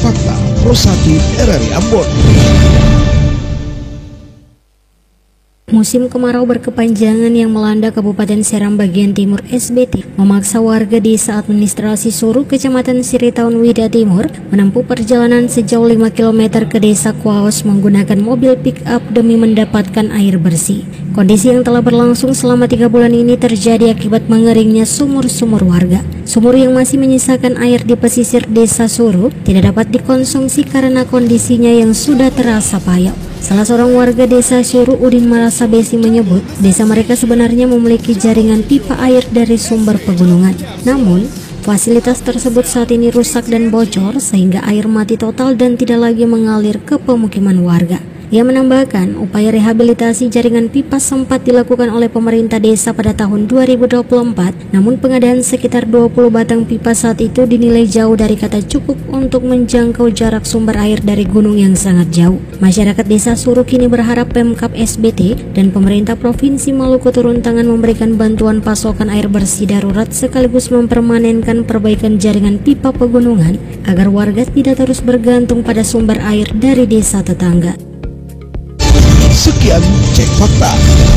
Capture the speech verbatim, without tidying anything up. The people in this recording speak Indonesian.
Fakta Rosati R R I Ambon. Musim kemarau berkepanjangan yang melanda Kabupaten Seram bagian timur S B T memaksa warga desa administrasi Suru, Kecamatan Siritaun Wida Timur menempuh perjalanan sejauh lima kilometer ke desa Kuaos menggunakan mobil pick-up demi mendapatkan air bersih. Kondisi yang telah berlangsung selama tiga bulan ini terjadi akibat mengeringnya sumur-sumur warga. Sumur yang masih menyisakan air di pesisir desa Suru tidak dapat dikonsumsi karena kondisinya yang sudah terasa payah. Salah seorang warga desa Suru, Udin Marasabesi, menyebut desa mereka sebenarnya memiliki jaringan pipa air dari sumber pegunungan. Namun, fasilitas tersebut saat ini rusak dan bocor sehingga air mati total dan tidak lagi mengalir ke pemukiman warga. Ia menambahkan, upaya rehabilitasi jaringan pipa sempat dilakukan oleh pemerintah desa pada tahun dua ribu dua puluh empat, namun pengadaan sekitar dua puluh batang pipa saat itu dinilai jauh dari kata cukup untuk menjangkau jarak sumber air dari gunung yang sangat jauh. Masyarakat desa Suru kini berharap Pemkab S B T dan pemerintah Provinsi Maluku turun tangan memberikan bantuan pasokan air bersih darurat sekaligus mempermanenkan perbaikan jaringan pipa pegunungan agar warga tidak terus bergantung pada sumber air dari desa tetangga. Sekian Cek Fakta.